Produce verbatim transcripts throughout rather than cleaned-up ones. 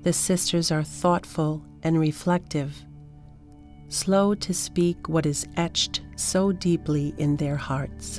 The sisters are thoughtful and reflective, slow to speak what is etched so deeply in their hearts.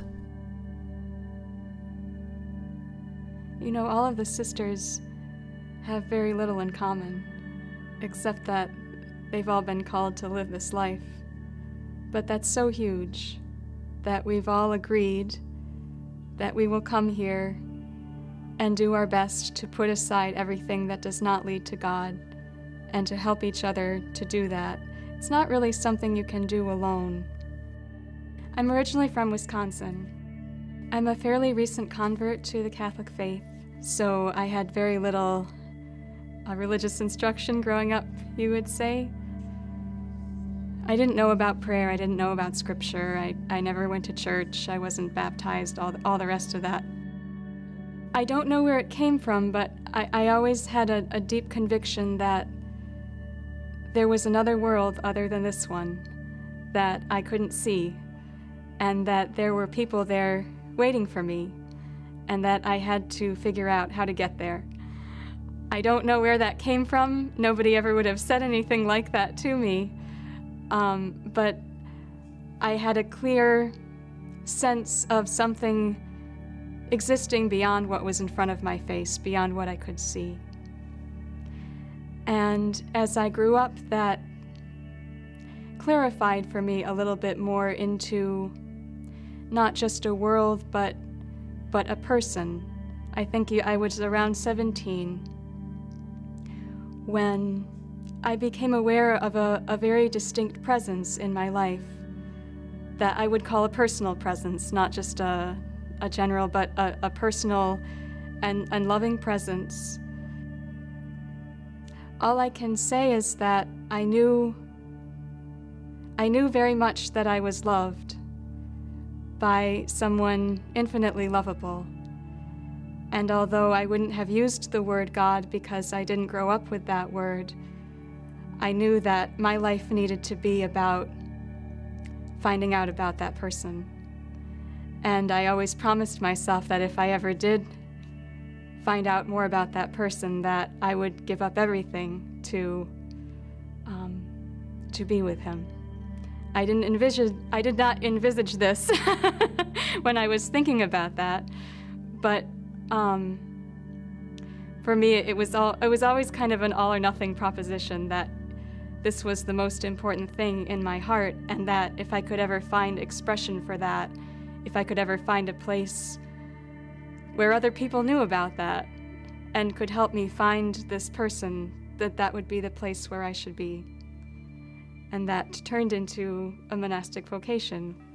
You know, all of the sisters have very little in common, except that they've all been called to live this life. But that's so huge that we've all agreed that we will come here and do our best to put aside everything that does not lead to God and to help each other to do that. It's not really something you can do alone. I'm originally from Wisconsin. I'm a fairly recent convert to the Catholic faith, so I had very little uh, religious instruction growing up, you would say. I didn't know about prayer, I didn't know about scripture, I, I never went to church, I wasn't baptized, all the, all the rest of that. I don't know where it came from, but I, I always had a, a deep conviction that there was another world other than this one that I couldn't see, and that there were people there waiting for me, and that I had to figure out how to get there. I don't know where that came from. Nobody ever would have said anything like that to me, um, but I had a clear sense of something existing beyond what was in front of my face, beyond what I could see. And as I grew up, that clarified for me a little bit more into not just a world, but but a person. I think I was around seventeen when I became aware of a, a very distinct presence in my life that I would call a personal presence, not just a a general, but a, a personal and, and loving presence. All I can say is that I knew, I knew very much that I was loved by someone infinitely lovable. And although I wouldn't have used the word God because I didn't grow up with that word, I knew that my life needed to be about finding out about that person. And I always promised myself that if I ever did find out more about that person, that I would give up everything to, um, to be with him. I didn't envisage, I did not envisage this when I was thinking about that, but um, for me, it was all, it was always kind of an all or nothing proposition that this was the most important thing in my heart, and that if I could ever find expression for that, if I could ever find a place where other people knew about that and could help me find this person, that that would be the place where I should be. And that turned into a monastic vocation.